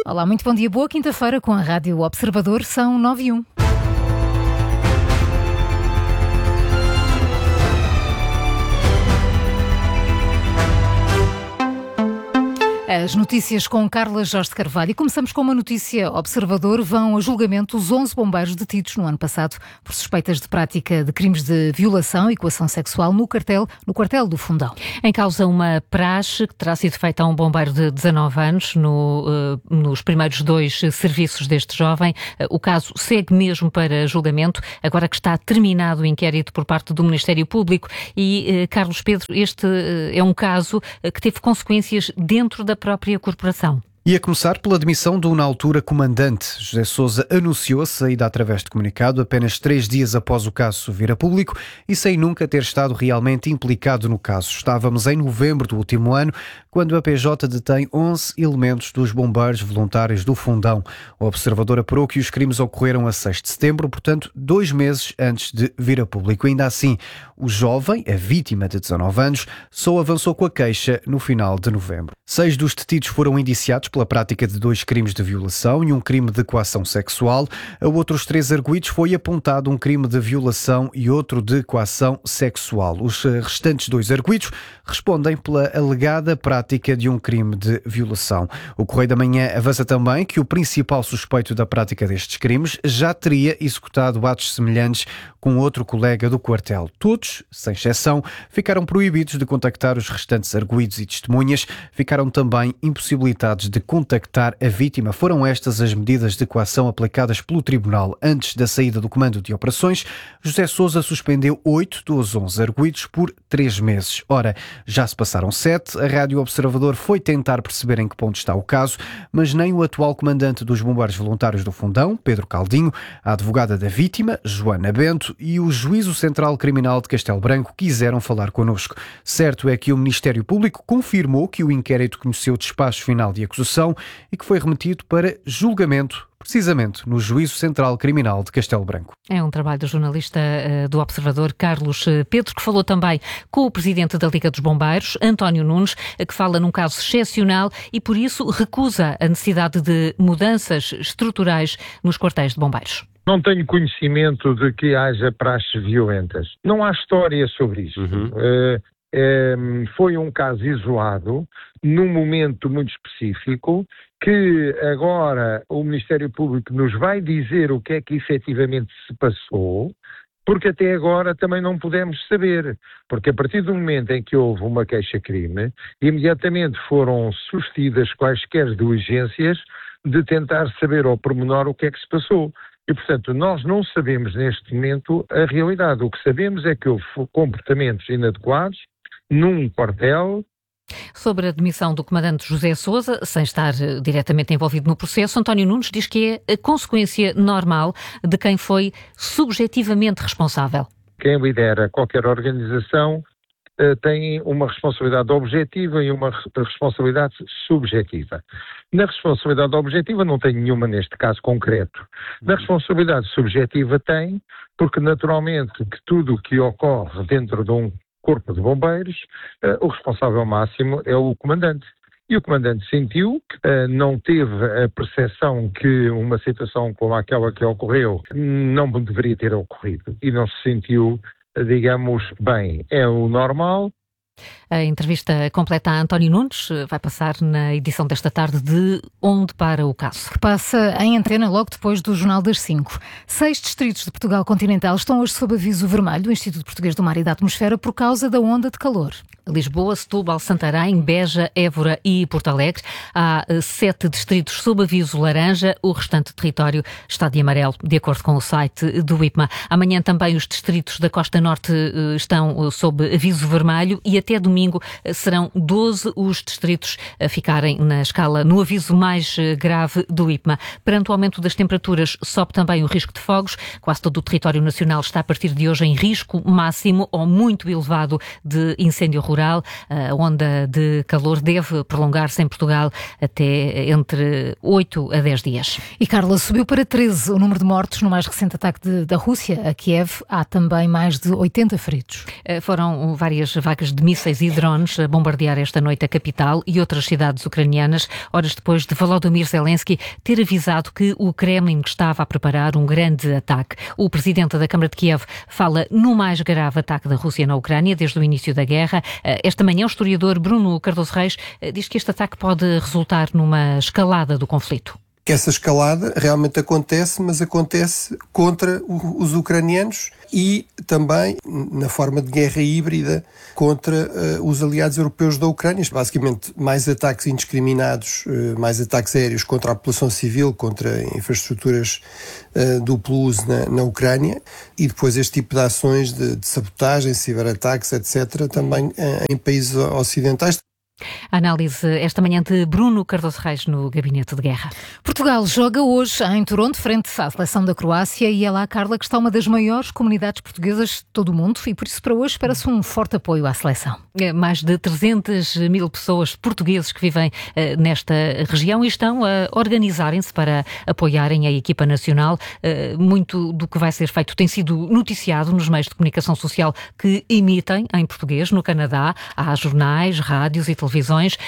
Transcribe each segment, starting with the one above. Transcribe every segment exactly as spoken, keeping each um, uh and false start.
Olá, muito bom dia, boa quinta-feira com a Rádio Observador, são nove e um. As notícias com Carla Jorge de Carvalho. E começamos com uma notícia. Observador: vão a julgamento os onze bombeiros detidos no ano passado por suspeitas de prática de crimes de violação e coação sexual no quartel, no quartel do Fundão. Em causa uma praxe que terá sido feita a um bombeiro de dezanove anos no, uh, nos primeiros dois serviços deste jovem. Uh, o caso segue mesmo para julgamento, agora que está terminado o inquérito por parte do Ministério Público. E, uh, Carlos Pedro, este uh, é um caso uh, que teve consequências dentro da própria corporação. E a começar pela admissão do, na altura, comandante. José Sousa anunciou a saída através de comunicado apenas três dias após o caso vir a público e sem nunca ter estado realmente implicado no caso. Estávamos em novembro do último ano, quando a P J detém onze elementos dos bombeiros voluntários do Fundão. O Observador apurou que os crimes ocorreram a seis de setembro, portanto, dois meses antes de vir a público. Ainda assim, o jovem, a vítima de dezanove anos, só avançou com a queixa no final de novembro. Seis dos detidos foram indiciados pela prática de dois crimes de violação e um crime de coação sexual. A outros três arguidos foi apontado um crime de violação e outro de coação sexual. Os restantes dois arguidos respondem pela alegada prática de um crime de violação. O Correio da Manhã avança também que o principal suspeito da prática destes crimes já teria executado atos semelhantes com outro colega do quartel. Todos, sem exceção, ficaram proibidos de contactar os restantes arguidos e testemunhas, ficaram também impossibilitados de contactar a vítima. Foram estas as medidas de coação aplicadas pelo Tribunal. Antes da saída do comando de operações, José Sousa suspendeu oito dos onze arguidos por três meses. Ora, já se passaram sete. A Rádio Observador foi tentar perceber em que ponto está o caso, mas nem o atual comandante dos bombeiros voluntários do Fundão, Pedro Caldinho, a advogada da vítima, Joana Bento, e o Juízo Central Criminal de Castelo Branco quiseram falar connosco. Certo é que o Ministério Público confirmou que o inquérito conheceu despacho final de acusação e que foi remetido para julgamento, precisamente no Juízo Central Criminal de Castelo Branco. É um trabalho do jornalista uh, do Observador, Carlos Pedro, que falou também com o presidente da Liga dos Bombeiros, António Nunes, que fala num caso excepcional e, por isso, recusa a necessidade de mudanças estruturais nos quartéis de bombeiros. Não tenho conhecimento de que haja praxes violentas. Não há história sobre isso. Uhum. Uh, é, foi um caso isolado, num momento muito específico, que agora o Ministério Público nos vai dizer o que é que efetivamente se passou, porque até agora também não pudemos saber. Porque a partir do momento em que houve uma queixa-crime, imediatamente foram sucedidas quaisquer diligências de tentar saber ao pormenor o que é que se passou. E, portanto, nós não sabemos neste momento a realidade. O que sabemos é que houve comportamentos inadequados num quartel. Sobre a demissão do comandante José Sousa, sem estar uh, diretamente envolvido no processo, António Nunes diz que é a consequência normal de quem foi subjetivamente responsável. Quem lidera qualquer organização uh, tem uma responsabilidade objetiva e uma responsabilidade subjetiva. Na responsabilidade objetiva não tem nenhuma neste caso concreto. Na responsabilidade subjetiva tem, porque naturalmente que tudo o que ocorre dentro de um corpo de bombeiros, uh, o responsável máximo é o comandante. E o comandante sentiu que uh, não teve a percepção que uma situação como aquela que ocorreu não deveria ter ocorrido. E não se sentiu, digamos, bem. É o normal. A entrevista completa a António Nunes vai passar na edição desta tarde de Onde Para o Caso. Que passa em antena logo depois do Jornal das cinco. Seis distritos de Portugal continental estão hoje sob aviso vermelho do Instituto Português do Mar e da Atmosfera por causa da onda de calor. Lisboa, Setúbal, Santarém, Beja, Évora e Porto Alegre. Há sete distritos sob aviso laranja, o restante território está de amarelo, de acordo com o site do I P M A. Amanhã também os distritos da Costa Norte estão sob aviso vermelho e até domingo serão doze os distritos a ficarem na escala no aviso mais grave do I P M A. Perante o aumento das temperaturas, sobe também o risco de fogos. Quase todo o território nacional está a partir de hoje em risco máximo ou muito elevado de incêndio rural. rural. A onda de calor deve prolongar-se em Portugal até entre oito a dez dias. E Carla, subiu para treze o número de mortos no mais recente ataque de, da Rússia a Kiev. Há também mais de oitenta feridos. Foram várias vagas de mísseis e drones a bombardear esta noite a capital e outras cidades ucranianas, horas depois de Volodymyr Zelensky ter avisado que o Kremlin estava a preparar um grande ataque. O presidente da Câmara de Kiev fala no mais grave ataque da Rússia na Ucrânia desde o início da guerra. Esta manhã o historiador Bruno Cardoso Reis diz que este ataque pode resultar numa escalada do conflito. Essa escalada realmente acontece, mas acontece contra os ucranianos e também na forma de guerra híbrida contra uh, os aliados europeus da Ucrânia. Basicamente, mais ataques indiscriminados, uh, mais ataques aéreos contra a população civil, contra infraestruturas uh, duplo uso na, na Ucrânia, e depois este tipo de ações de, de sabotagem, ciberataques, etcétera, também uh, em países ocidentais. A análise esta manhã de Bruno Cardoso Reis no Gabinete de Guerra. Portugal joga hoje em Toronto frente à seleção da Croácia e é lá, Carla, que está uma das maiores comunidades portuguesas de todo o mundo e por isso para hoje espera-se um forte apoio à seleção. Mais de trezentas mil pessoas portugueses que vivem uh, nesta região e estão a organizarem-se para apoiarem a equipa nacional. Uh, muito do que vai ser feito tem sido noticiado nos meios de comunicação social que emitem em português no Canadá. Há jornais, rádios e televisões.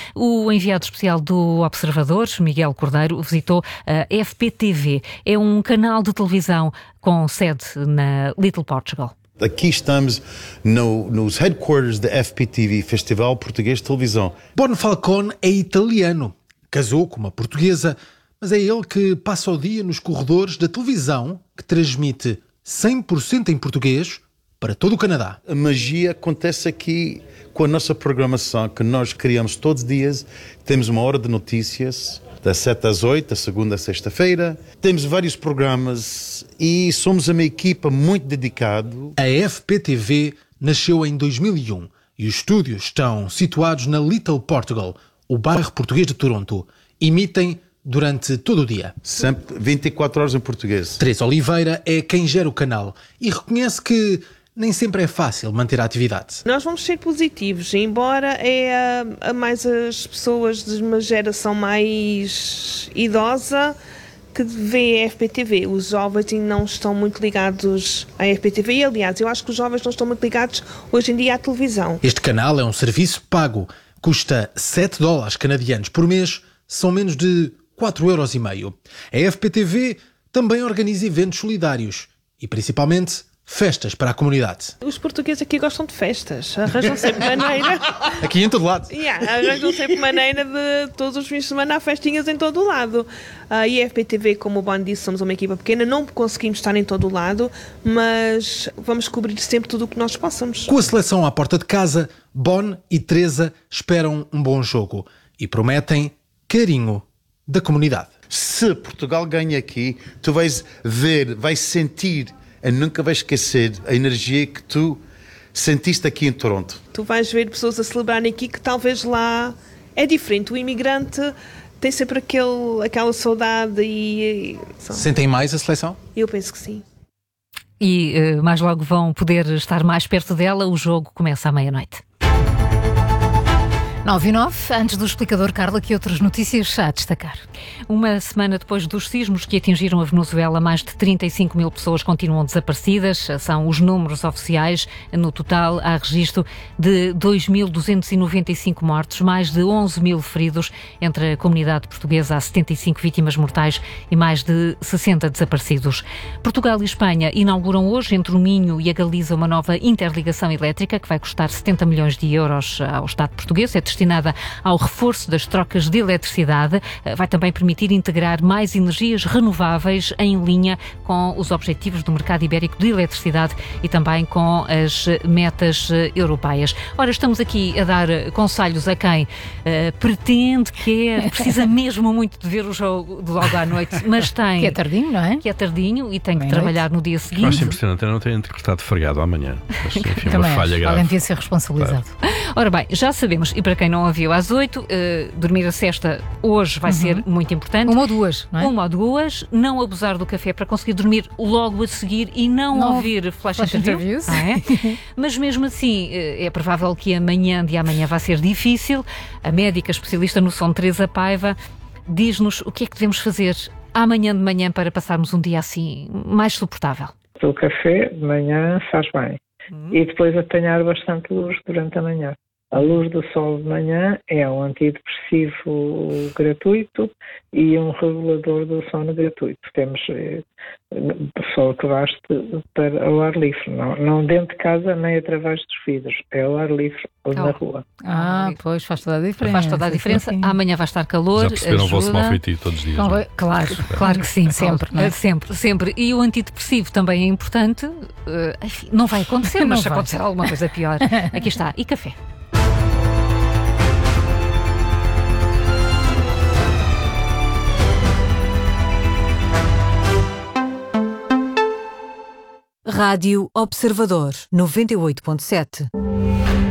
O enviado especial do Observador, Miguel Cordeiro, visitou a F P T V. É um canal de televisão com sede na Little Portugal. Aqui estamos no, nos headquarters da F P T V, Festival Português de Televisão. Bon Falcone é italiano, casou com uma portuguesa, mas é ele que passa o dia nos corredores da televisão que transmite cem por cento em português para todo o Canadá. A magia acontece aqui com a nossa programação que nós criamos todos os dias. Temos uma hora de notícias, das sete às oito, da segunda à sexta-feira. Temos vários programas e somos uma equipa muito dedicada. A F P T V nasceu em dois mil e um e os estúdios estão situados na Little Portugal, o bairro português de Toronto. Emitem durante todo o dia. Sempre vinte e quatro horas em português. Teresa Oliveira é quem gera o canal e reconhece que nem sempre é fácil manter a atividade. Nós vamos ser positivos, embora é a, a mais as pessoas de uma geração mais idosa que vê a F P T V. Os jovens não estão muito ligados à F P T V e, aliás, eu acho que os jovens não estão muito ligados hoje em dia à televisão. Este canal é um serviço pago. Custa sete dólares canadianos por mês, são menos de quatro euros e meio. A F P T V também organiza eventos solidários e, principalmente, festas para a comunidade. Os portugueses aqui gostam de festas, arranjam sempre maneira. Aqui em todo lado. Yeah, arranjam sempre maneira de todos os fins de semana há festinhas em todo o lado. Uh, e a F P T V, como o Bon disse, somos uma equipa pequena, não conseguimos estar em todo o lado, mas vamos cobrir sempre tudo o que nós possamos. Com a seleção à porta de casa, Bon e Teresa esperam um bom jogo e prometem carinho da comunidade. Se Portugal ganha aqui, tu vais ver, vais sentir e nunca vais esquecer a energia que tu sentiste aqui em Toronto. Tu vais ver pessoas a celebrarem aqui que talvez lá é diferente. O imigrante tem sempre aquele, aquela saudade e... Sentem mais a seleção? Eu penso que sim. E uh, mais logo vão poder estar mais perto dela. O jogo começa à meia-noite. nove e nove, antes do explicador, Carla, que outras notícias há a destacar? Uma semana depois dos sismos que atingiram a Venezuela, mais de trinta e cinco mil pessoas continuam desaparecidas. São os números oficiais. No total, há registro de dois mil duzentos e noventa e cinco mortos, mais de onze mil feridos. Entre a comunidade portuguesa, há setenta e cinco vítimas mortais e mais de sessenta desaparecidos. Portugal e Espanha inauguram hoje, entre o Minho e a Galiza, uma nova interligação elétrica que vai custar setenta milhões de euros ao Estado português. É destinada ao reforço das trocas de eletricidade. Vai também permitir integrar mais energias renováveis em linha com os objetivos do mercado ibérico de eletricidade e também com as metas europeias. Ora, estamos aqui a dar conselhos a quem uh, pretende, quer, precisa mesmo muito de ver o jogo de logo à noite, mas tem... Que é tardinho, não é? Que é tardinho e tem que trabalhar no dia seguinte. Acho impressionante, eu não tenho decretado feriado amanhã. Mas, enfim, uma falha grave. Alguém devia ser responsabilizado. Ora bem, já sabemos, e para quem quem não a viu, às oito. Uh, dormir a sesta hoje vai uhum. ser muito importante. Uma ou duas, não é? Uma ou duas. Não abusar do café para conseguir dormir logo a seguir e não, não ouvir flash, flash interviews. interviews. É? Mas mesmo assim, é provável que amanhã de amanhã vai ser difícil. A médica especialista no sono, Teresa Paiva, diz-nos o que é que devemos fazer amanhã de manhã para passarmos um dia assim mais suportável. O café de manhã faz bem. Hum. E depois apanhar bastante luz durante a manhã. A luz do sol de manhã é um antidepressivo gratuito e um regulador do sono gratuito. Temos eh, pessoa que baste para ao ar livre, não, não dentro de casa nem através dos vidros, é ao ar livre ou oh. na rua. Ah, pois faz toda a diferença. Faz toda a diferença. Sim. Amanhã vai estar calor. Já perceberam o vosso mau feitio todos os dias? Não, não é? Claro, claro que sim, sempre, não é? sempre, sempre. E o antidepressivo também é importante. Uh, enfim, não vai acontecer, mas se acontecer alguma coisa pior, aqui está. E café? Rádio Observador, noventa e oito ponto sete.